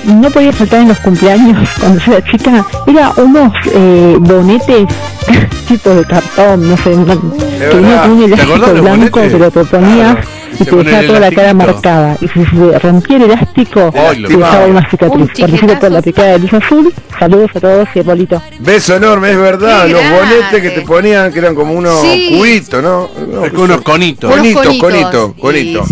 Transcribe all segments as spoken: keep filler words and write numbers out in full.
no podía faltar en los cumpleaños cuando yo era chica, era unos eh, bonetes tipo de cartón, no sé, una, que venía con un elástico blanco, pero te ponías claro. y te dejaba toda la cara marcada. Y si se rompía el elástico, oh, te dejaba una cicatriz. Participo por la picada de luz azul. Saludos a todos y Polito. Beso enorme, es verdad. Los bonetes que te ponían, que eran como unos sí. cubitos, ¿no? no es unos conitos. Conitos, conitos, conitos.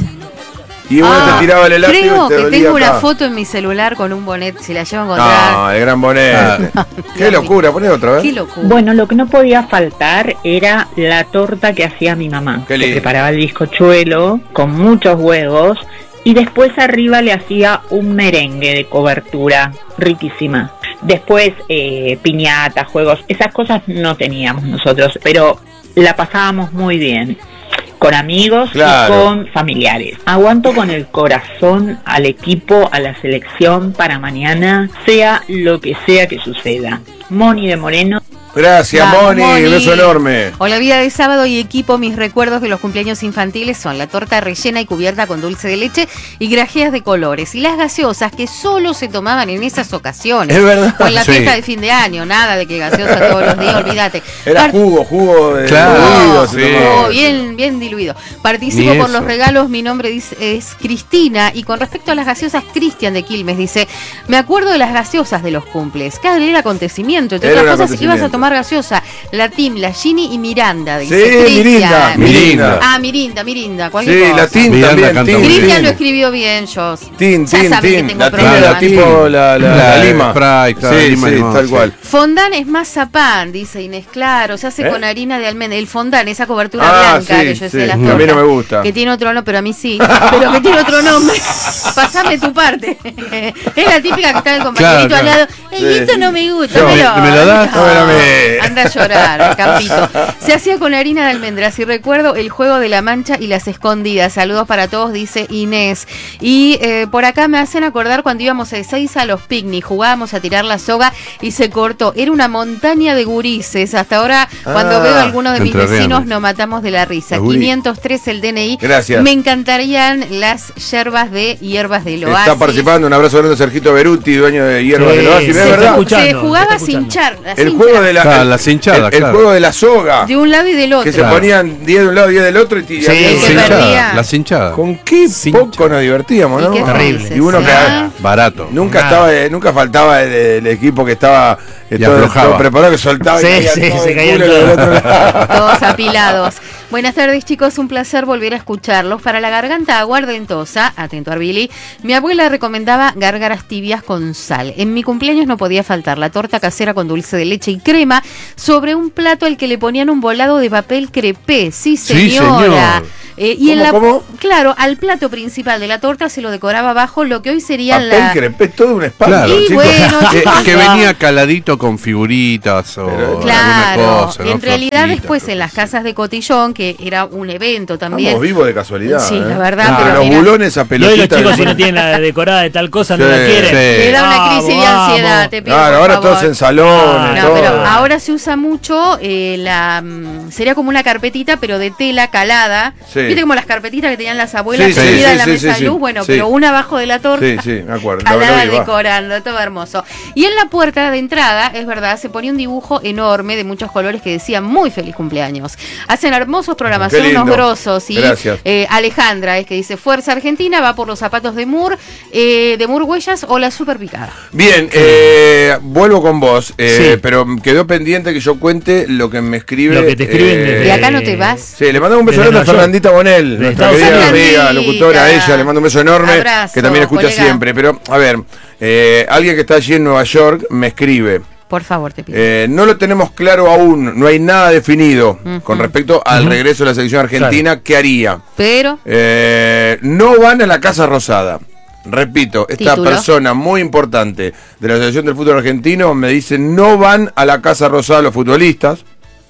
Y uno ah, te tiraba el elástico creo y te que dolía tengo acá. Una foto en mi celular con un bonete, si la llevo a encontrar. No, el gran bonete. Ah. Qué locura, poné otra vez. Qué locura. Bueno, lo que no podía faltar era la torta que hacía mi mamá. Qué que preparaba el bizcochuelo con muchos huevos y después arriba le hacía un merengue de cobertura, riquísima. Después eh, piñatas, juegos, esas cosas no teníamos nosotros, pero la pasábamos muy bien. Con amigos claro. y con familiares. Aguanto con el corazón al equipo, a la selección para mañana, sea lo que sea que suceda. Moni de Moreno. Gracias, Vamos, Moni, Moni, beso enorme. Hola, vida de sábado y equipo. Mis recuerdos de los cumpleaños infantiles son la torta rellena y cubierta con dulce de leche y grajeas de colores. Y las gaseosas que solo se tomaban en esas ocasiones. Es verdad. O en la sí. fiesta de fin de año, nada de que gaseosa todos los días, olvídate. Era Part... jugo, jugo de claro, diluido. Sí. Jugo bien, bien diluido. Participo por los regalos, mi nombre dice, es Cristina. Y con respecto a las gaseosas, Cristian de Quilmes dice, me acuerdo de las gaseosas de los cumples. Cada día era acontecimiento. Entre era otras cosas, ibas a tomar gaseosa. La Tim, la Ginny y Miranda. Dice sí, Mirinda, Mirinda. Ah, Mirinda, Mirinda. Cualquier sí, cosa. la Tim también. Cristian lo escribió bien, yo. Tin, ya tin, saben tin. que tengo la, la tipo la, la, la, la lima. Fry, claro, sí, lima sí, limón, tal sí. cual. Fondant es mazapán, dice Inés. Claro, se hace ¿Eh? con harina de almendra. El fondant, esa cobertura ah, blanca sí, que yo sí. sé de las A tortas. mí no me gusta. Que tiene otro nombre, pero a mí sí. Pero que tiene otro nombre. Pasame tu parte. Es la típica que está el compañerito claro, claro. al lado. El sí. Esto no me gusta. Yo, me, lo, ¿Me lo das? No, no, anda a llorar, Campito. Se hacía con harina de almendras y recuerdo el juego de la mancha y las escondidas. Saludos para todos, dice Inés. Y eh, por acá me hacen acordar cuando íbamos a Ezeiza a los picnic, jugábamos a tirar la soga y se cortó. Era una montaña de gurises. Hasta ahora, ah, cuando veo a algunos de mis vecinos, nos matamos de la risa. quinientos tres el D N I. Gracias. Me encantarían las yerbas de hierbas del Oasis. Está participando, un abrazo grande a Sergito Beruti, dueño de hierbas sí, del Oasis, ¿no es verdad? Se jugaba sin char. El juego de la, claro, las hinchadas, el, claro. el juego de la soga. De un lado y del otro. Que se claro. ponían diez de un lado y diez del otro y sí, sí, perdía. Las hinchadas. ¿Con qué Cincha. poco nos divertíamos, no? ¿Y terrible. Y uno que ah, barato. Nunca Nada. estaba, nunca faltaba el, el equipo que estaba eh, todo, todo preparado, que soltaba sí, y caía sí, todo se caían del otro lado. Todos apilados. Buenas tardes, chicos, un placer volver a escucharlos. Para la garganta aguardentosa, atento Arbili, mi abuela recomendaba gárgaras tibias con sal. En mi cumpleaños no podía faltar la torta casera con dulce de leche y crema sobre un plato al que le ponían un volado de papel crepé. Sí, señora. Sí, señor. Eh, y ¿Cómo, en la, cómo? Claro, al plato principal de la torta se lo decoraba abajo lo que hoy sería papel la... crepé, todo un espanto. Claro, y chicos. bueno, chicos, que venía caladito con figuritas o Pero, claro, alguna cosa. en ¿no? realidad Florcitas, después en las casas de cotillón, que era un evento también. Estamos vivos de casualidad. Sí, ¿eh? la verdad. Ah, pero los mira, bulones a Y hoy pelotitas. los chicos si no tienen la decorada de tal cosa no sí, la quieren. sí. le da una Vamos, crisis de ansiedad, vamos. te pido, Claro, por ahora favor. todos en salones. No, todo. pero ahora se usa mucho eh, la mm, sería como una carpetita pero de tela calada. Sí. ¿Viste como las carpetitas que tenían las abuelas Sí, sí, subidas sí, en la sí, mesa sí, de luz? sí. Bueno, Sí. pero una abajo de la torta. Sí, sí, me acuerdo. Al Lo- lo lado vi, va. decorando, todo hermoso. Y en la puerta de entrada, es verdad, se ponía un dibujo enorme de muchos colores que decía muy feliz cumpleaños. Hacen hermosos programas, Qué son unos lindo. grosos. Y Gracias. eh, Alejandra es que dice Fuerza Argentina, va por los zapatos de Moore, eh, de Moore Huellas o la super picada. Bien, eh, vuelvo con vos, eh, Sí. pero quedó pendiente que yo cuente lo que me escribe. Lo que te escriben desde- Y acá no te vas. Sí, le mandamos un beso Desde grande a Nueva York. Fernandita Bonel, De nuestra Estados querida Unidos. amiga, locutora, a ella le mando un beso enorme, Abrazo, que también escucha colega. siempre. Pero, a ver, eh, alguien que está allí en Nueva York me escribe. Por favor, te pido. Eh, no lo tenemos claro aún, no hay nada definido Ujú. con respecto al Ujú. regreso de la selección argentina. Claro. ¿Qué haría? Pero, Eh, no van a la Casa Rosada. Repito, esta Título. persona muy importante de la Asociación del Fútbol Argentino me dice no van a la Casa Rosada los futbolistas.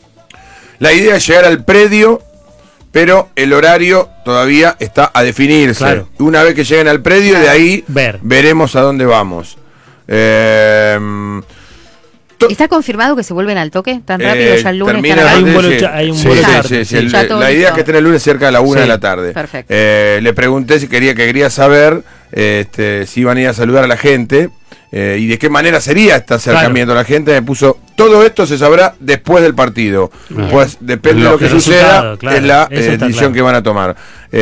La idea es llegar al predio, pero el horario todavía está a definirse. Claro. Una vez que lleguen al predio, de ahí Ver. veremos a dónde vamos. Eh, To- ¿Está confirmado que se vuelven al toque tan Eh, rápido? Ya el lunes termina están acá? Hay un Sí, vuelo, sí. cha- hay un Sí, vuelo Sí, charter, sí, sí, sí. el- Ya todo la idea listo. es que esté el lunes cerca de la una Sí, de la tarde. perfecto. Eh, le pregunté si quería que quería saber este, si iban a ir a saludar a la gente eh, y de qué manera sería este acercamiento a la gente. Me puso, todo esto se sabrá después del partido. Bien. Pues depende de Lo lo que que- suceda, resultado, claro, es la eso eh, está decisión claro. que van a tomar.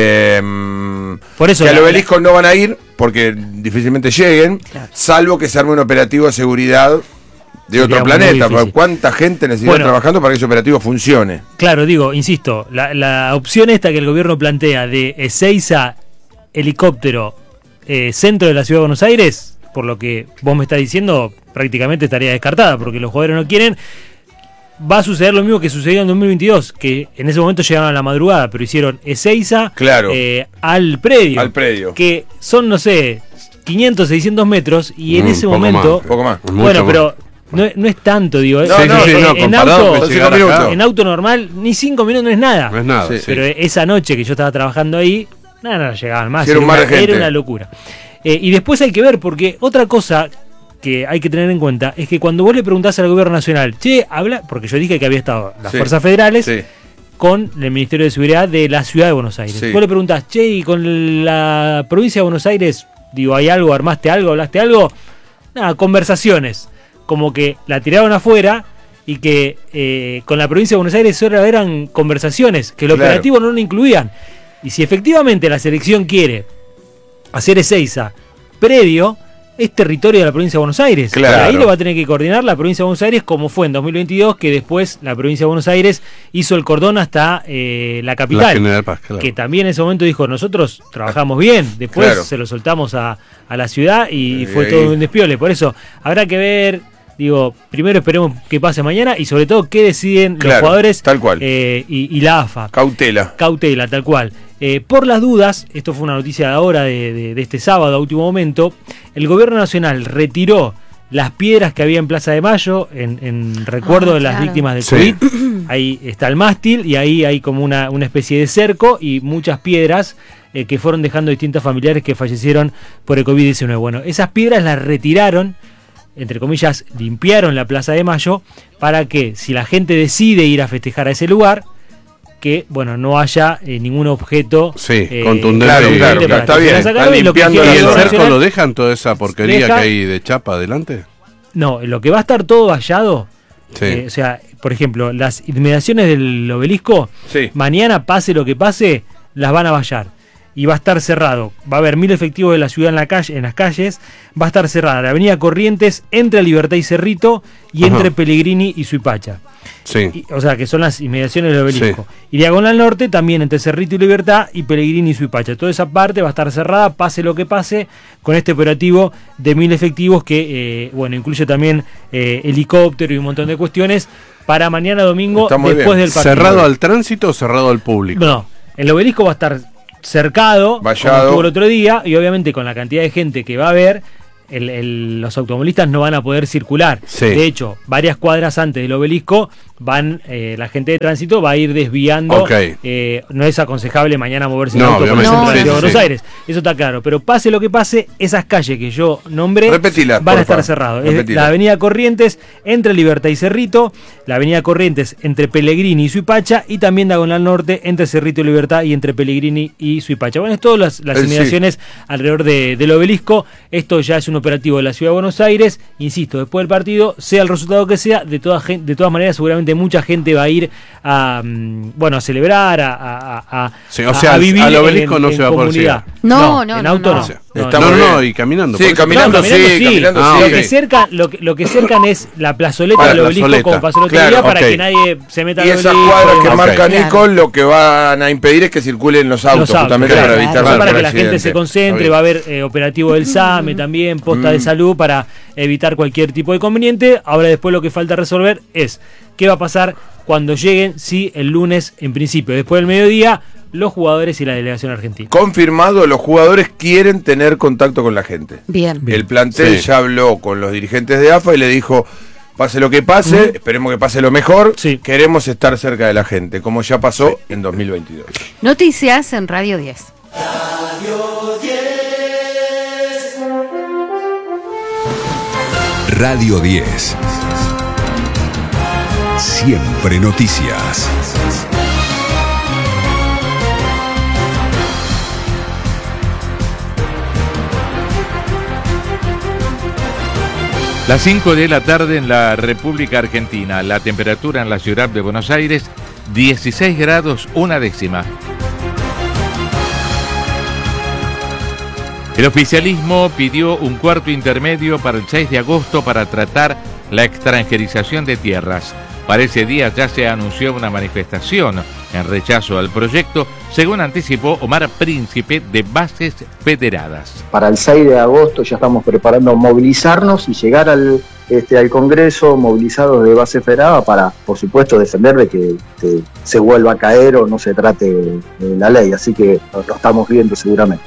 Eh, Por eso que al la- obelisco no van a ir porque difícilmente lleguen, Claro. salvo que se arme un operativo de seguridad de otro Sería muy planeta. difícil. Porque ¿cuánta gente necesita Bueno. trabajando para que ese operativo funcione? Claro, digo, insisto, la, la opción esta que el gobierno plantea de Ezeiza, helicóptero, eh, centro de la ciudad de Buenos Aires, por lo que vos me estás diciendo, prácticamente estaría descartada, porque los jugadores no quieren. Va a suceder lo mismo que sucedió en dos mil veintidós, que en ese momento llegaron a la madrugada, pero hicieron Ezeiza Claro. eh, al predio. Al predio. Que son, no sé, quinientos, seiscientos metros, y en Mm, ese poco momento... más. Poco más. Mucho Bueno, más. pero no, es- no es tanto, digo. No, eh, no, sí, eh, no, en, comparado auto, con llegar llegar acá, acá, en auto normal, ni cinco minutos no es nada. no es nada. Sí, sí. Pero esa noche que yo estaba trabajando ahí, nada, no, llegaban más. Sí, era un una, mar de gente. era una locura. Eh, y después hay que ver, porque otra cosa que hay que tener en cuenta es que cuando vos le preguntás al gobierno nacional, che, habla, porque yo dije que había estado las Sí. fuerzas federales Sí. con el Ministerio de Seguridad de la Ciudad de Buenos Aires. Sí. Vos le preguntás, che, y con la provincia de Buenos Aires, digo, ¿hay algo? ¿Armaste algo? ¿Hablaste algo? Nada, conversaciones. Como que la tiraron afuera y que eh, con la provincia de Buenos Aires solo eran conversaciones, que el Claro. operativo no lo incluían. Y si efectivamente la selección quiere hacer Ezeiza predio, es territorio de la provincia de Buenos Aires. Claro. Y ahí lo va a tener que coordinar la provincia de Buenos Aires, como fue en dos mil veintidós, que después la provincia de Buenos Aires hizo el cordón hasta eh, la La capital. General Paz, claro. Que también en ese momento dijo, nosotros trabajamos bien, después Claro. se lo soltamos a, a la ciudad y Y fue ahí- todo un despiole. Por eso habrá que ver, digo, primero esperemos que pase mañana y sobre todo qué deciden los Claro, jugadores tal cual. eh, y, y la A F A. Cautela. Cautela, tal cual. Eh, por las dudas, esto fue una noticia de ahora, de, de- de este sábado, a último momento, el gobierno nacional retiró las piedras que había en Plaza de Mayo, en, en recuerdo Ah, de las claro. víctimas del Sí. COVID. Ahí está el mástil y ahí hay como una, una especie de cerco y muchas piedras eh, que fueron dejando distintos familiares que fallecieron por el COVID diecinueve. Bueno, esas piedras las retiraron, entre comillas, limpiaron la Plaza de Mayo para que si la gente decide ir a festejar a ese lugar, que bueno, no haya eh, ningún objeto Sí, eh, contundente. Claro, Sí, claro, para claro, está que bien. se la sacaron, Están y lo que limpiando quiere ¿Y la el el zona. gobierno cerco lo nacional- dejan toda esa porquería Deja- que hay de chapa adelante? No, lo que va a estar todo vallado, Sí. eh, o sea, por ejemplo, las inmediaciones del obelisco, Sí. mañana pase lo que pase, las van a vallar. Y va a estar cerrado. Va a haber mil efectivos de la ciudad en la calle, en las calles. Va a estar cerrada la avenida Corrientes entre Libertad y Cerrito y Ajá. entre Pellegrini y Suipacha. Sí. Y- o sea, que son las inmediaciones del obelisco. Y Diagonal Norte también entre Cerrito y Libertad y Pellegrini y Suipacha. Toda esa parte va a estar cerrada, pase lo que pase, con este operativo de mil efectivos que, eh, bueno, incluye también eh, helicóptero y un montón de cuestiones para mañana domingo Está muy después bien. del partido. ¿Cerrado al tránsito o cerrado al público? No, el obelisco va a estar cercado, Vallado. como estuvo el otro día, y obviamente con la cantidad de gente que va a haber, el- el- los automovilistas no van a poder circular. Sí. De hecho, varias cuadras antes del obelisco van eh, la gente de tránsito va a ir desviando. Ok. Eh, no es aconsejable mañana moverse en No, auto por el obviamente, centro de la sí, ciudad de sí, Buenos sí. Aires. Eso está claro. Pero pase lo que pase, esas calles que yo nombré Repetila, van a porfa. estar cerradas. Es Repetila. la avenida Corrientes entre Libertad y Cerrito, la avenida Corrientes entre Pellegrini y Suipacha, y también Diagonal Norte entre Cerrito y Libertad y entre Pellegrini y Suipacha. Bueno, es todas las, las Eh, sí. inmediaciones alrededor de- del obelisco. Esto ya es un operativo de la Ciudad de Buenos Aires. Insisto, después del partido, sea el resultado que sea, de todas, gen- de todas maneras seguramente mucha gente va a ir a, mm, bueno, a celebrar, a, a, a- Sí, o a- sea, a al- vivir al en- obelisco en- no en se va a poder comunidad. llegar. No, no, en no, auto no. no. O sea, No, está no, muy no, bien. y caminando. Sí, por eso- caminando, No, caminando sí, sí. caminando Ah, sí. Lo ok. que cercan, lo que, lo que cercan es la plazoleta Ah, del la obelisco, plazoleta. como pasó el otro Claro, día, para ok. que nadie se meta Y al esas obelisco. cuadras que y demás. marca Claro. Nico, lo que van a impedir es que circulen los autos, Los autos, justamente claro, para evitar claro. cualquier para que la gente accidente. se concentre, Está va a bien. haber eh, operativo del SAME también, posta Mm. de salud para evitar cualquier tipo de inconveniente. Ahora después lo que falta resolver es qué va a pasar cuando lleguen, si el lunes en principio, después del mediodía, los jugadores y la delegación argentina. Confirmado, los jugadores quieren tener contacto con la gente. Bien. El plantel Sí. ya habló con los dirigentes de A F A y le dijo, pase lo que pase, esperemos que pase lo mejor, Sí. queremos estar cerca de la gente, como ya pasó en dos mil veintidós. Noticias en Radio diez. Radio diez. Siempre Noticias. Las cinco de la tarde en la República Argentina. La temperatura en la ciudad de Buenos Aires, dieciséis grados una décima. El oficialismo pidió un cuarto intermedio para el seis de agosto para tratar la extranjerización de tierras. Para ese día ya se anunció una manifestación en rechazo al proyecto, según anticipó Omar Príncipe de Bases Federadas. Para el seis de agosto ya estamos preparando movilizarnos y llegar al, este, al Congreso movilizados de Base Federada para, por supuesto, defender de que, que se vuelva a caer o no se trate de la ley. Así que lo, lo estamos viendo seguramente.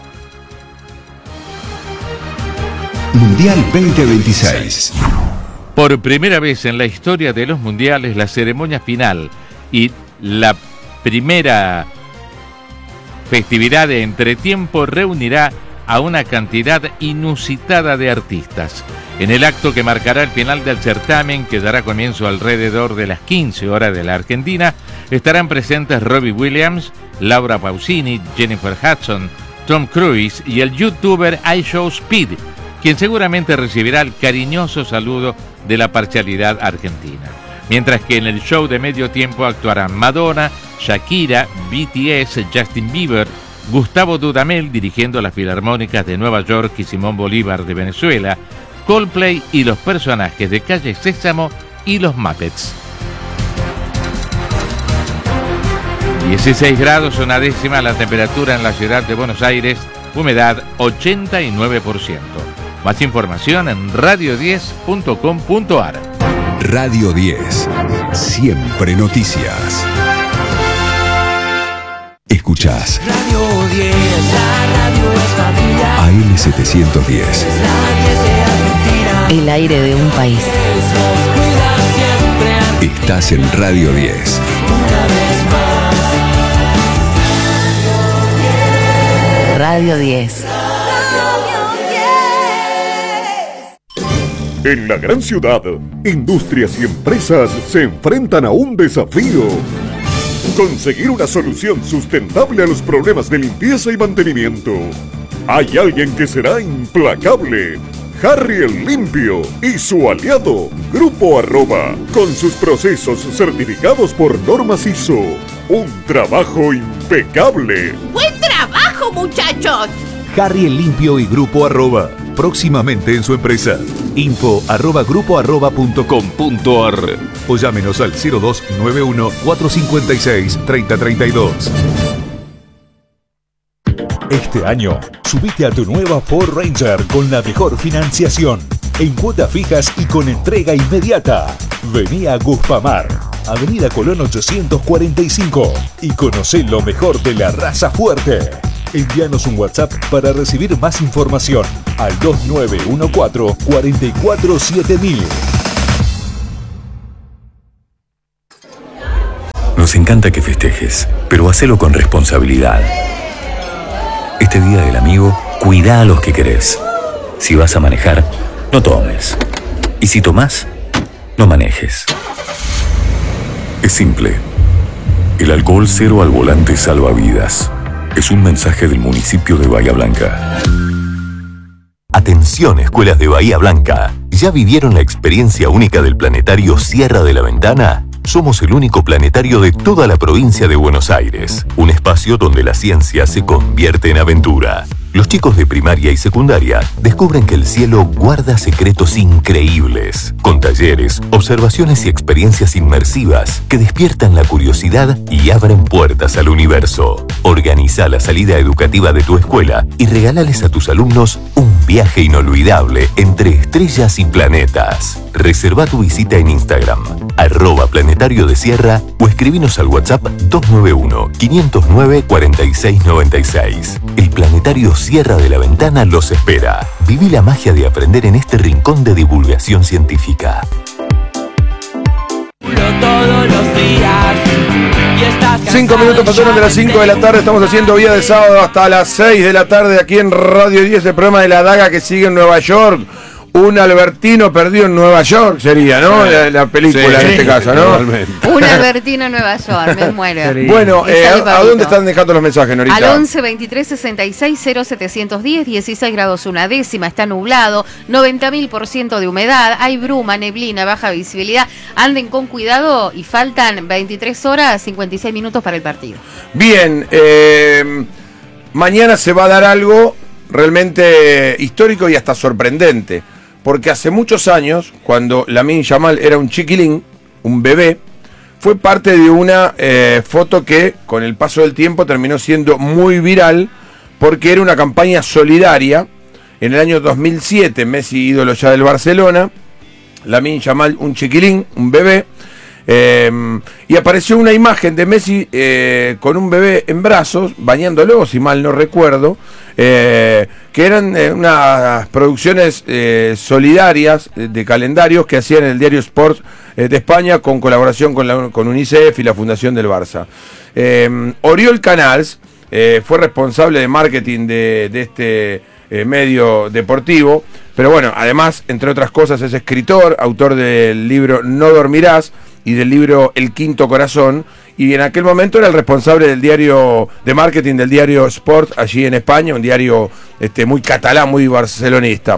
Mundial veinte veintiséis. Por primera vez en la historia de los mundiales, la ceremonia final y la primera festividad de entretiempo reunirá a una cantidad inusitada de artistas. En el acto que marcará el final del certamen, que dará comienzo alrededor de las quince horas de la Argentina, estarán presentes Robbie Williams, Laura Pausini, Jennifer Hudson, Tom Cruise y el youtuber iShowSpeed, quien seguramente recibirá el cariñoso saludo de la parcialidad argentina. Mientras que en el show de medio tiempo actuarán Madonna, Shakira, B T S, Justin Bieber, Gustavo Dudamel dirigiendo las Filarmónicas de Nueva York y Simón Bolívar de Venezuela, Coldplay y los personajes de Calle Sésamo y los Muppets. dieciséis grados una décima la temperatura en la ciudad de Buenos Aires, humedad ochenta y nueve por ciento. Más información en radio diez punto com punto ar. Radio diez. Siempre Noticias. Escuchás Radio diez, la radio es familia. A M setecientos diez. La diez de Argentina. El aire de un país. Nos cuida siempre. Estás en Radio diez. Una vez más. Radio diez. En la gran ciudad, industrias y empresas se enfrentan a un desafío. Conseguir una solución sustentable a los problemas de limpieza y mantenimiento. Hay alguien que será implacable. Harry el Limpio y su aliado, Grupo Arroba, con sus procesos certificados por normas I S O. Un trabajo impecable. ¡Buen trabajo, muchachos! Harry el Limpio y Grupo Arroba, próximamente en su empresa. Info arroba grupo arroba punto com punto ar o llámenos al cero dos nueve uno cuatro cinco seis tres cero tres dos. Este año, subite a tu nueva Ford Ranger con la mejor financiación, en cuotas fijas y con entrega inmediata. Vení a Guspamar, Avenida Colón ochocientos cuarenta y cinco, y conocé lo mejor de la raza fuerte. Envíanos un WhatsApp para recibir más información al dos nueve uno cuatro cuatro cuatro siete mil. Nos encanta que festejes, pero hacelo con responsabilidad. Este día del amigo, cuida a los que querés. Si vas a manejar, no tomes. Y si tomás, no manejes. Es simple. El alcohol cero al volante salva vidas. Es un mensaje del municipio de Bahía Blanca. Atención, escuelas de Bahía Blanca. ¿Ya vivieron la experiencia única del planetario Sierra de la Ventana? Somos el único planetario de toda la provincia de Buenos Aires. Un espacio donde la ciencia se convierte en aventura. Los chicos de primaria y secundaria descubren que el cielo guarda secretos increíbles, con talleres, observaciones y experiencias inmersivas que despiertan la curiosidad y abren puertas al universo. Organiza la salida educativa de tu escuela y regálales a tus alumnos un viaje inolvidable entre estrellas y planetas. Reserva tu visita en Instagram, arroba planetario de Sierra, o escribinos al WhatsApp dos nueve uno, quinientos nueve, cuarenta y seis noventa y seis. El planetario Sierra de la Ventana los espera. Viví la magia de aprender en este rincón de divulgación científica. Todos los días. Cinco minutos pasaron de las cinco de la tarde. Estamos haciendo Vía de Sábado hasta las seis de la tarde aquí en Radio diez, el programa de La Daga que sigue en Nueva York. Un Albertino perdido en Nueva York sería, ¿no? La, la película Sí, en este caso, ¿no? Un Albertino en Nueva York, me muero. Bueno, Y eh, sale ¿a, ¿a Pablito. dónde están dejando los mensajes, Norita? Al once veintitrés sesenta y seis cero setecientos diez, dieciséis grados una décima, está nublado, noventa mil por ciento de humedad, hay bruma, neblina, baja visibilidad. Anden con cuidado y faltan veintitrés horas cincuenta y seis minutos para el partido. Bien, eh, mañana se va a dar algo realmente histórico y hasta sorprendente. Porque hace muchos años, cuando Lamine Yamal era un chiquilín, un bebé, fue parte de una eh, foto que con el paso del tiempo terminó siendo muy viral, porque era una campaña solidaria. En el año dos mil siete, Messi, ídolo ya del Barcelona, Lamine Yamal, un chiquilín, un bebé, eh, y apareció una imagen de Messi eh, con un bebé en brazos, bañándolo, si mal no recuerdo, eh, que eran eh, unas producciones eh, solidarias eh, de calendarios que hacían el diario Sport eh, de España con colaboración con, la, con UNICEF y la Fundación del Barça. Eh, Oriol Canals eh, fue responsable de marketing de, de este eh, medio deportivo, pero bueno, además, entre otras cosas, es escritor, autor del libro No Dormirás y del libro El Quinto Corazón, y en aquel momento era el responsable del diario de marketing del diario Sport allí en España, un diario este, muy catalán, muy barcelonista.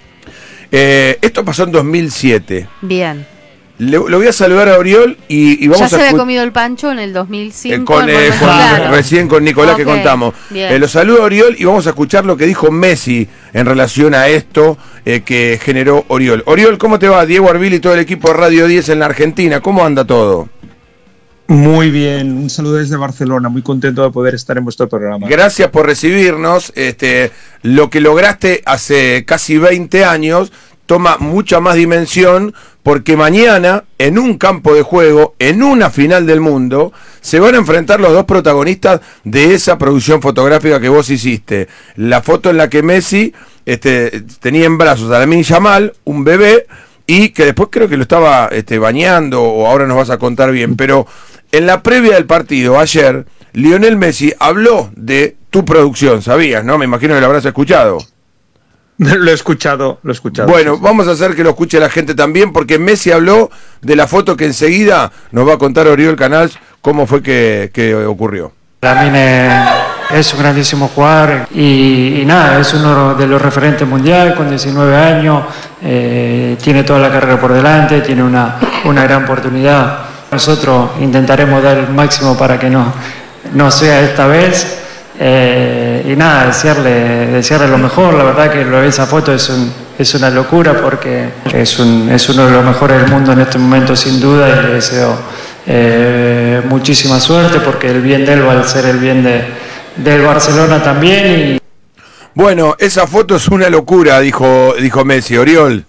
Eh, esto pasó en dos mil siete. Bien. Le, lo voy a saludar a Oriol y, y vamos ¿Ya se a había escu- comido el pancho en el dos mil cinco? eh, con, en eh, Monumento con- Claro. recién con Nicolás que Ok, contamos. bien. Eh, lo saludo a Oriol y vamos a escuchar lo que dijo Messi en relación a esto eh, que generó Oriol. Oriol, ¿cómo te va? Diego Arbil y todo el equipo de Radio diez en la Argentina, ¿cómo anda todo? Muy bien, un saludo desde Barcelona, muy contento de poder estar en vuestro programa. Gracias por recibirnos. Este, lo que lograste hace casi veinte años toma mucha más dimensión, porque mañana, en un campo de juego, en una final del mundo, se van a enfrentar los dos protagonistas de esa producción fotográfica que vos hiciste. La foto en la que Messi este, tenía en brazos a Lamine Yamal, un bebé, y que después creo que lo estaba este, bañando, o ahora nos vas a contar bien, pero en la previa del partido, ayer, Lionel Messi habló de tu producción, ¿sabías, no? Me imagino que lo habrás escuchado. Lo he escuchado, lo he escuchado. Bueno, vamos a hacer que lo escuche la gente también, porque Messi habló de la foto que enseguida nos va a contar Oriol Canals cómo fue que, que ocurrió. Lamine es un grandísimo jugador y, y nada, es uno de los referentes mundial con diecinueve años, eh, tiene toda la carrera por delante, tiene una, una gran oportunidad. Nosotros intentaremos dar el máximo para que no, no sea esta vez. Eh, y nada, desearle, desearle lo mejor. La verdad que lo de esa foto es, un, es una locura porque es, un, es uno de los mejores del mundo en este momento sin duda, y le deseo eh, muchísima suerte porque el bien de él va a ser el bien de, del Barcelona también. Y... Bueno, esa foto es una locura, dijo, dijo Messi. Oriol.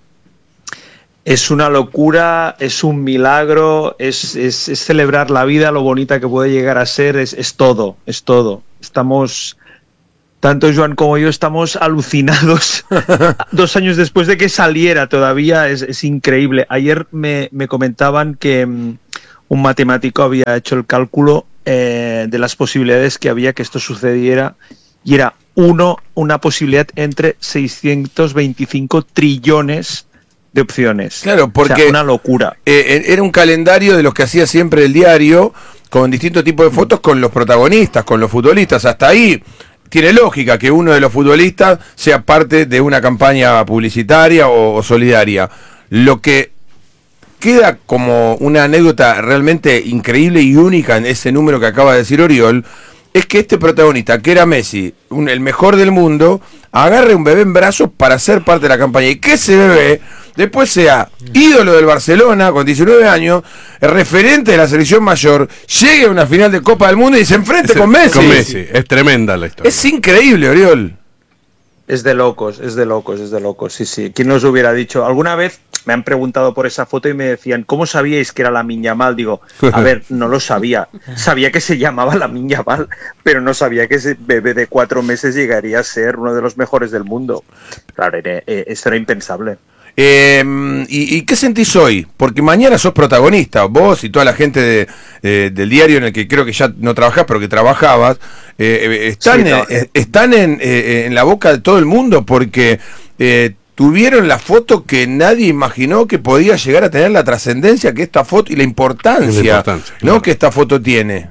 Es una locura, es un milagro, es, es, es celebrar la vida, lo bonita que puede llegar a ser, es, es todo, es todo. Estamos, tanto Joan como yo, estamos alucinados dos años después de que saliera todavía, es, es increíble. Ayer me, me comentaban que um, un matemático había hecho el cálculo eh, de las posibilidades que había que esto sucediera, y era uno, una posibilidad entre seiscientos veinticinco trillones de opciones. Claro, porque o sea, una locura. Eh, era un calendario de los que hacía siempre el diario, con distintos tipos de fotos con los protagonistas, con los futbolistas. Hasta ahí tiene lógica que uno de los futbolistas sea parte de una campaña publicitaria o, o solidaria. Lo que queda como una anécdota realmente increíble y única en ese número que acaba de decir Oriol, es que este protagonista, que era Messi, un, el mejor del mundo, agarre un bebé en brazos para ser parte de la campaña, y que ese bebé después sea ídolo del Barcelona con diecinueve años, referente de la selección mayor, llegue a una final de Copa del Mundo y se enfrente Es- con Messi. con Messi. Es tremenda la historia. Es increíble, Oriol. Es de locos, es de locos, es de locos, sí, sí. ¿Quién nos hubiera dicho? Alguna vez me han preguntado por esa foto y me decían, ¿cómo sabíais que era Lamine Yamal? Digo, a ver, no lo sabía. Sabía que se llamaba Lamine Yamal, pero no sabía que ese bebé de cuatro meses llegaría a ser uno de los mejores del mundo. Claro, era, eh, eso era impensable. Eh, ¿y, ¿Y qué sentís hoy? Porque mañana sos protagonista, vos y toda la gente de, eh, del diario en el que creo que ya no trabajás, pero que trabajabas, eh, eh, están, Sí, en, trabajé. eh, están en, eh, en la boca de todo el mundo, porque eh, tuvieron la foto que nadie imaginó que podía llegar a tener la trascendencia que esta foto y la importancia, la importancia, ¿no? claro. que esta foto tiene.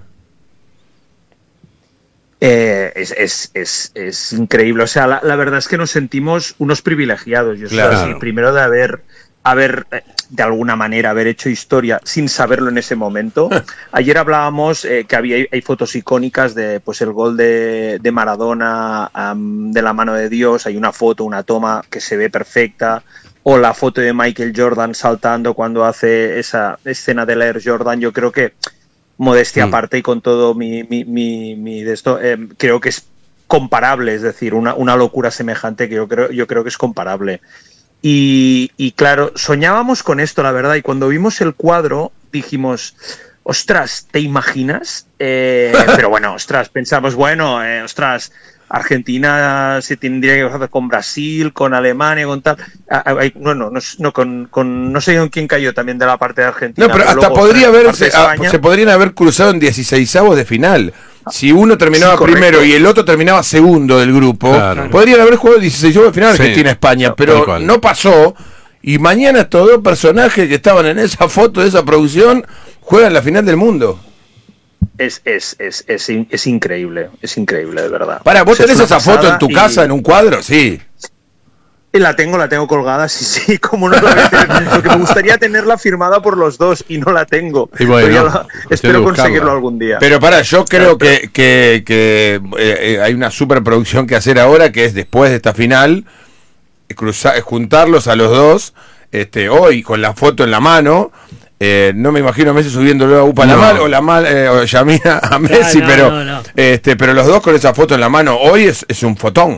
Eh, es, es, es, es increíble. O sea, la, la verdad es que nos sentimos unos privilegiados. Yo Claro. soy así, primero de haber, haber, eh, de alguna manera, haber hecho historia sin saberlo en ese momento. Ayer hablábamos eh, que había hay fotos icónicas de pues el gol de, de Maradona um, de la mano de Dios. Hay una foto, una toma que se ve perfecta. O la foto de Michael Jordan saltando cuando hace esa escena del Air Jordan. Yo creo que modestia Mm. aparte y con todo mi, mi, mi, mi de esto, eh, creo que es comparable, es decir, una, una locura semejante que yo creo, yo creo que es comparable. Y, y claro, soñábamos con esto, la verdad, y cuando vimos el cuadro dijimos, ostras, ¿te imaginas? Eh, pero bueno, ostras, pensamos, bueno, eh, ostras, Argentina se tendría que hacer con Brasil, con Alemania, con tal. Ah, ah, no, no, no, no, con, con, no sé con quién cayó también de la parte de Argentina. No, pero hasta luego, podría parte de haberse, ah, España. se podrían haber cruzado en dieciseisavos de final. Si uno terminaba Sí, correcto. primero y el otro terminaba segundo del grupo, Claro. podrían haber jugado dieciseisavos de final Sí. Argentina-España, Tal pero cual. no pasó. Y mañana estos dos personajes que estaban en esa foto de esa producción juegan la final del mundo. Es, es, es, es, in- es increíble, es increíble, de verdad. Para, ¿vos O sea, es tenés una esa foto pasada en tu y- casa, en un cuadro? Sí. y La tengo, la tengo colgada, sí, sí, como no la voy a tener. Lo que me gustaría tenerla firmada por los dos y no la tengo. Y bueno, Pero ya la- cuestión de espero buscarla. conseguirlo algún día. Pero para, yo creo que, que, que eh, eh, hay una superproducción que hacer ahora, que es después de esta final, cruzar, juntarlos a los dos, este, hoy con la foto en la mano. Eh, no me imagino a Messi subiéndolo a Upa la No. mal o la mal eh, o Yamina a Messi, no, pero no, no. este, pero los dos con esa foto en la mano hoy es, es un fotón.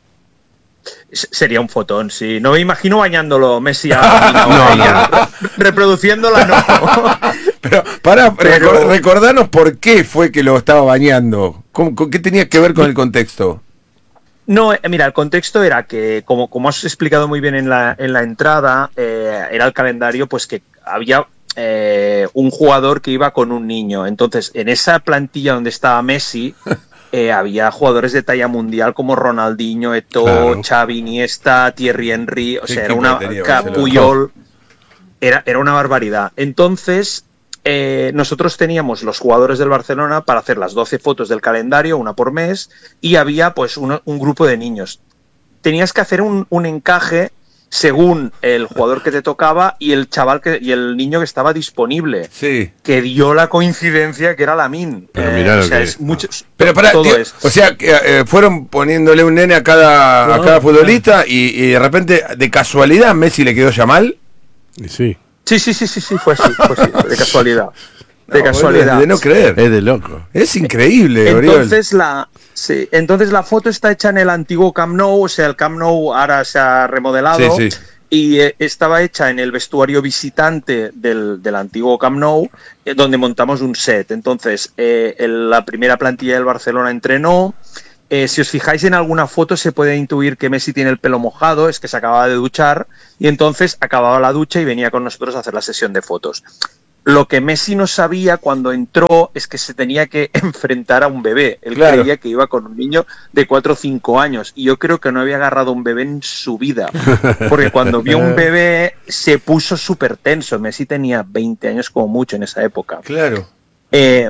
S- Sería un fotón, sí. No me imagino bañándolo Messi a no, No, ella, re- reproduciéndola, no. Pero para Pero- recordarnos por qué fue que lo estaba bañando. ¿Cómo, con- ¿Qué tenía que ver con el contexto? No, eh, mira, el contexto era que, como, como has explicado muy bien en la, en la entrada, eh, era el calendario, pues que había eh, un jugador que iba con un niño. Entonces, en esa plantilla donde estaba Messi, eh, había jugadores de talla mundial como Ronaldinho, Eto'o, Claro. Xavi, Iniesta, Thierry Henry, o Qué sea, era equipo una tenía Ca- Barcelona. Puyol, era, era una barbaridad. Entonces, eh, nosotros teníamos los jugadores del Barcelona para hacer las doce fotos del calendario, una por mes, y había pues uno- un grupo de niños. Tenías que hacer un, un encaje según el jugador que te tocaba y el chaval que, y el niño que estaba disponible, Sí. que dio la coincidencia que era Lamine. Pero mirá o lo sea, que- es mucho, Pero para, todo tío, es. o sea, que eh, fueron poniéndole un nene a cada, a No, cada futbolista y, y de repente, de casualidad, Messi le quedó Yamal. Y sí. Sí, sí, sí, sí, sí, fue así, fue así, de casualidad. De No, casualidad. boludo, de no creer. Es de loco. Es increíble, Oriol. Entonces la, sí, entonces la foto está hecha en el antiguo Camp Nou, o sea, el Camp Nou ahora se ha remodelado Sí, sí. y eh, estaba hecha en el vestuario visitante del, del antiguo Camp Nou, eh, donde montamos un set. Entonces, eh, el- la primera plantilla del Barcelona entrenó. Eh, si os fijáis en alguna foto se puede intuir que Messi tiene el pelo mojado, es que se acababa de duchar y entonces acababa la ducha y venía con nosotros a hacer la sesión de fotos. Lo que Messi no sabía cuando entró es que se tenía que enfrentar a un bebé. Él Claro. creía que iba con un niño de cuatro o cinco años y yo creo que no había agarrado un bebé en su vida. Porque cuando vio un bebé se puso súper tenso. Messi tenía veinte años como mucho en esa época. Claro. Eh,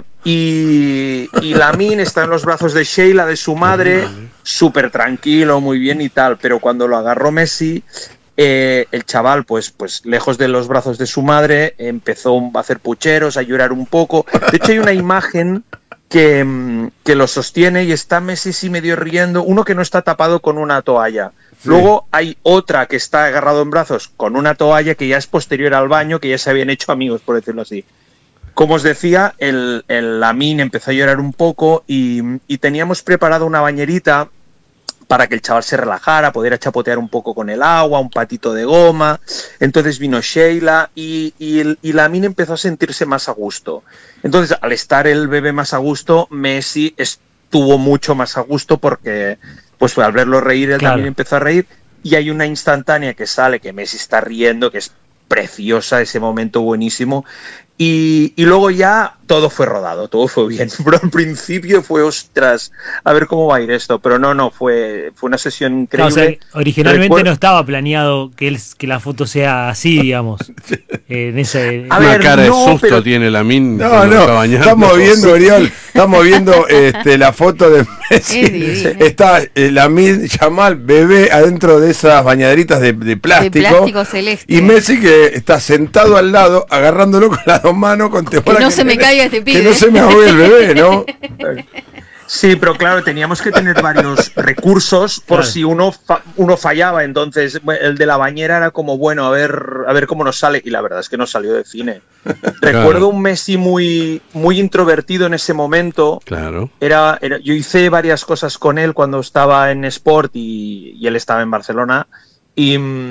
y, y Lamine está en los brazos de Sheila, de su madre, súper tranquilo, muy bien y tal, pero cuando lo agarró Messi, eh, el chaval, pues, pues lejos de los brazos de su madre, empezó a hacer pucheros, a llorar un poco. De hecho, hay una imagen que, mm, que lo sostiene y está Messi sí medio riendo, uno que no está tapado con una toalla. Sí. Luego hay otra que está agarrado en brazos con una toalla que ya es posterior al baño, que ya se habían hecho amigos, por decirlo así. Como os decía, el, el Lamine empezó a llorar un poco y, y teníamos preparado una bañerita para que el chaval se relajara, pudiera chapotear un poco con el agua, un patito de goma. Entonces vino Sheila y, y, el, y Lamine empezó a sentirse más a gusto. Entonces, al estar el bebé más a gusto, Messi estuvo mucho más a gusto porque, pues al verlo reír, él Claro. también empezó a reír. Y hay una instantánea que sale, que Messi está riendo, que es preciosa, ese momento buenísimo. Y, y luego ya todo fue rodado, todo fue bien. Pero al principio fue, ostras, a ver cómo va a ir esto. Pero no, no, fue, fue una sesión increíble. No, o sea, originalmente Recuerdo... no estaba planeado que, el, que la foto sea así, digamos. en ese, a Una ver, cara de no, susto pero... tiene la min. No, no, está estamos viendo, Oriol, estamos viendo este, la foto de Messi. Está eh, la min Yamal, bebé, adentro de esas bañaderitas de, de plástico. De plástico celeste. Y Messi que está sentado al lado, agarrándolo con las dos manos, con que no que se me, me caiga este pibe. Que no se me ahogue el bebé, ¿no? Sí, pero claro, teníamos que tener varios recursos por claro. si uno fa uno fallaba. Entonces, el de la bañera era como, bueno, a ver a ver cómo nos sale. Y la verdad es que nos salió de cine. Claro. Recuerdo un Messi muy, muy introvertido en ese momento. Claro. Era, era, yo hice varias cosas con él cuando estaba en Sport y, y él estaba en Barcelona. Y,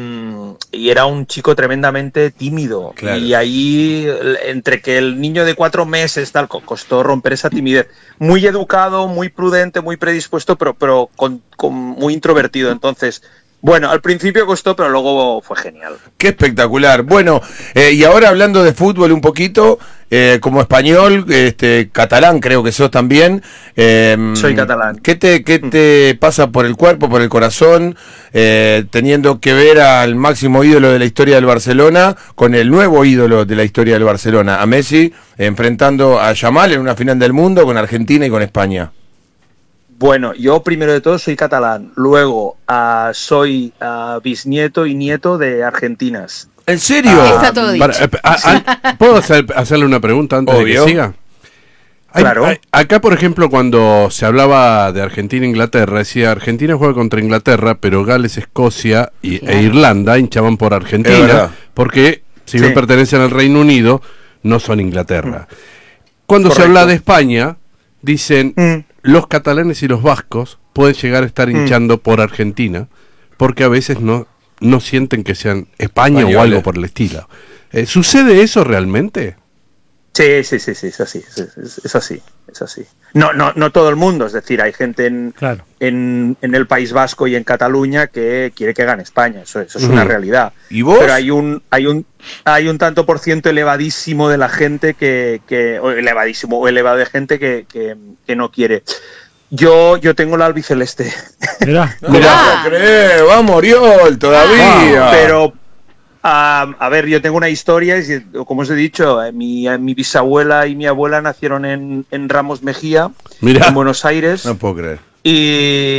y era un chico tremendamente tímido. Claro. Y ahí, entre que el niño de cuatro meses tal, costó romper esa timidez. Muy educado, muy prudente, muy predispuesto, pero, pero con, con muy introvertido. Entonces, bueno, al principio costó, pero luego fue genial. Qué espectacular. Bueno, eh, y ahora hablando de fútbol un poquito, eh, como español, este, catalán creo que sos también. Eh, Soy catalán. ¿Qué te, qué te pasa por el cuerpo, por el corazón, eh, teniendo que ver al máximo ídolo de la historia del Barcelona con el nuevo ídolo de la historia del Barcelona, a Messi, enfrentando a Yamal en una final del mundo con Argentina y con España? Bueno, yo primero de todo soy catalán, luego uh, soy uh, bisnieto y nieto de argentinas. ¿En serio? Ah, está todo dicho. Para, a, a, ¿Puedo hacer, hacerle una pregunta antes Obvio. de que siga? Hay, claro. hay, acá, por ejemplo, cuando se hablaba de Argentina e Inglaterra, decía Argentina juega contra Inglaterra, pero Gales, Escocia y, claro. e Irlanda hinchaban por Argentina, porque si bien sí. pertenecen al Reino Unido, no son Inglaterra. Cuando Correcto. se habla de España, dicen... Mm. Los catalanes y los vascos pueden llegar a estar hinchando mm. por Argentina porque a veces no, no sienten que sean España Españoles. o algo por el estilo. Eh, ¿Sucede eso realmente? Sí, sí, sí, sí, es así, es, es, es así, es así. No, no, no todo el mundo, es decir, hay gente en, claro. en, en el País Vasco y en Cataluña que quiere que gane España, eso, eso es mm. una realidad. ¿Y vos? Pero hay un, hay un, hay un tanto por ciento elevadísimo de la gente que, que o elevadísimo o elevado de gente que, que, que no quiere. Yo, yo tengo la albiceleste. Mirá, mirá, no cree, vamos Oriol, todavía. Ah, pero Uh, a ver, yo tengo una historia, como os he dicho, eh, mi, eh, mi bisabuela y mi abuela nacieron en, en Ramos Mejía, Mirá. en Buenos Aires. No puedo creer. Y,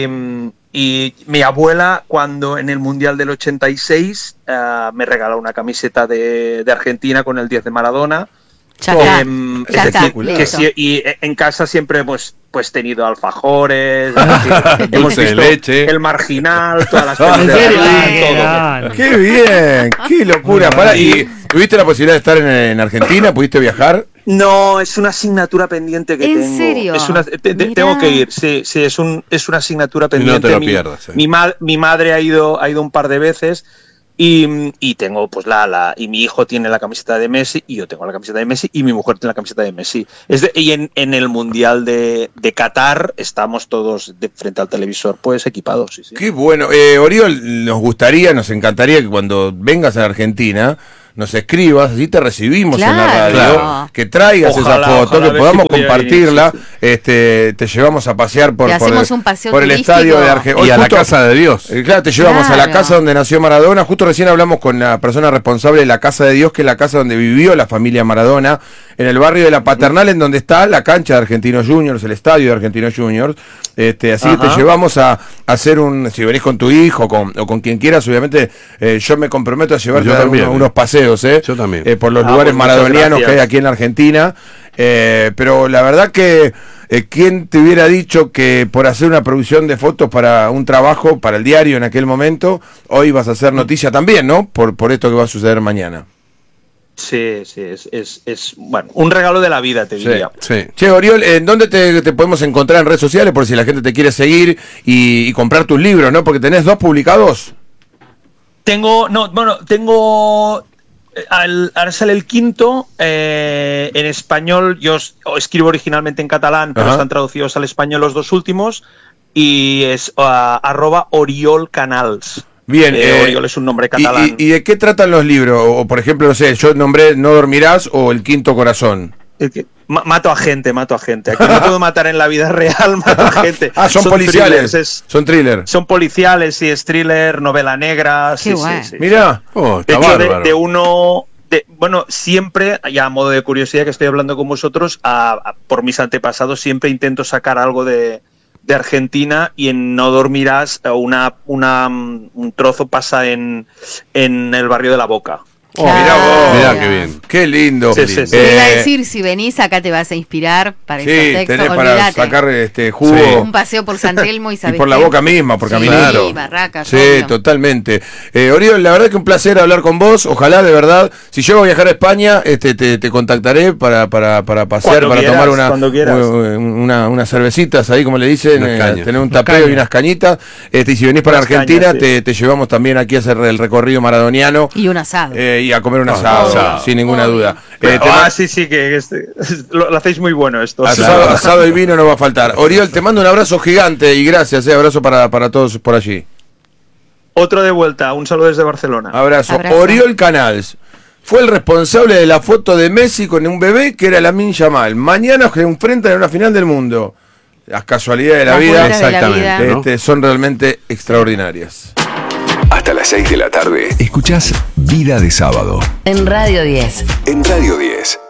y mi abuela, cuando en el Mundial del ochenta y seis, uh, me regaló una camiseta de, de Argentina con el diez de Maradona. Chaca, eh, chaca, decir, que si, y en casa siempre hemos pues tenido alfajores, hemos dulce visto de leche, El Marginal, todas las cosas de la todo. ¡Qué bien! ¡Qué locura! Para, ¿y tuviste la posibilidad de estar en, en Argentina? ¿Pudiste viajar? No, es una asignatura pendiente que ¿En tengo. ¿En serio? Es una, te, te, tengo que ir, sí, sí, es, un, es una asignatura pendiente. No te lo mi, pierdas. Eh. Mi, ma mi madre ha ido, ha ido un par de veces. Y, y tengo pues la, la y mi hijo tiene la camiseta de Messi y yo tengo la camiseta de Messi y mi mujer tiene la camiseta de Messi. Es de, y en, en el Mundial de, de Qatar estamos todos de frente al televisor pues equipados. Sí, sí. Qué bueno. Eh, Oriol, nos gustaría, nos encantaría que cuando vengas a Argentina nos escribas, así te recibimos claro, en la radio, claro. que traigas ojalá, esa foto, que podamos si compartirla, ir, sí, sí. Este, te llevamos a pasear por, por el, por el estadio de Argentina. Y a justo, la casa de Dios. Eh, claro, te llevamos claro. a la casa donde nació Maradona. Justo recién hablamos con la persona responsable de la Casa de Dios, que es la casa donde vivió la familia Maradona, en el barrio de La Paternal, en donde está la cancha de Argentinos Juniors, el estadio de Argentinos Juniors. Este, así Ajá. que te llevamos a, a hacer un, si venís con tu hijo con, o con quien quieras, obviamente eh, yo me comprometo a llevarte a unos, unos paseos eh, yo también. Eh, por los ah, lugares pues maradonianos que hay aquí en la Argentina. Eh, pero la verdad que eh, ¿quién te hubiera dicho que por hacer una producción de fotos para un trabajo, para el diario en aquel momento, hoy vas a hacer noticia también, ¿no? Por, por esto que va a suceder mañana. Sí, sí, es, es, es bueno, un regalo de la vida, te sí, diría. Sí. Che, Oriol, ¿en dónde te, te podemos encontrar en redes sociales por si la gente te quiere seguir y, y comprar tus libros, ¿no? Porque tenés dos publicados. Tengo, no, bueno, tengo, al, ahora sale el quinto, eh, en español, yo escribo originalmente en catalán, pero Ajá. están traducidos al español los dos últimos, y es uh, arroba Oriol Canals. Bien, eh, eh, Oriol es un nombre catalán. ¿Y, y, y de qué tratan los libros? O, por ejemplo, no sé, yo nombré No dormirás o El quinto corazón. Es que ma- mato a gente, mato a gente. Aquí no puedo matar en la vida real, mato a gente. Ah, son, son policiales, thrillers, es, son thriller. Son policiales, sí, es thriller, novela negra. Qué sí, guay. sí, sí, Mira, sí. oh, de hecho, de, de uno... De, bueno, siempre, ya a modo de curiosidad que estoy hablando con vosotros, a, a, por mis antepasados siempre intento sacar algo de, de Argentina, y en No dormirás una, una, un trozo pasa en, en el barrio de La Boca. Oh, mirá vos. Mirá qué bien. Qué lindo. Sí, sí, sí. Te iba a Eh, decir, si venís acá te vas a inspirar para sí, esos textos. tenés para Olvídate. sacar este jugo. Sí. Un paseo por San Telmo y Y sabés por la qué. Boca misma, por Sí, caminando. Barracas, Sí, obvio. totalmente. Eh, Oriol, la verdad que un placer hablar con vos. Ojalá, de verdad, si llego a viajar a España, este, te, te contactaré para, para, para pasear, Cuando para quieras, tomar una, cuando quieras. una, unas cervecitas ahí, como le dicen, Unas eh, cañas. tener un Unas tapeo cañas. y unas cañitas. Este, y si venís para Unas Argentina, cañas, sí. te, te llevamos también aquí a hacer el recorrido maradoniano Y un asado. eh, y a comer un Ah, asado, asado. sin ninguna Obvio. duda. Eh, te ah, ma- sí, sí, que este, lo, lo hacéis muy bueno esto. asado, asado y vino no va a faltar. Oriol, te mando un abrazo gigante y gracias, eh, abrazo para, para todos por allí. Otro de vuelta, un saludo desde Barcelona. Abrazo. Abrazo. Oriol Canals fue el responsable de la foto de Messi con un bebé que era Lamine Yamal. Mañana se enfrentan en una final del mundo. Las casualidades de la Las vida, vueltas de la exactamente, vida. ¿no? este, son realmente extraordinarias. Hasta las seis de la tarde. Escuchás Vida de Sábado En Radio diez. en Radio diez.